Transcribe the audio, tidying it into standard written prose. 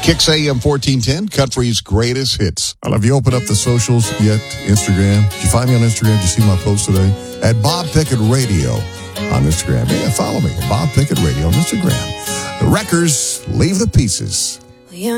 Kicks AM 1410, Country's greatest hits. Well, have you opened up the socials yet? Instagram? Did you find me on Instagram? Did you see my post today? At Bob Pickett Radio on Instagram. Yeah, follow me. Bob Pickett Radio on Instagram. The Wreckers, leave the pieces.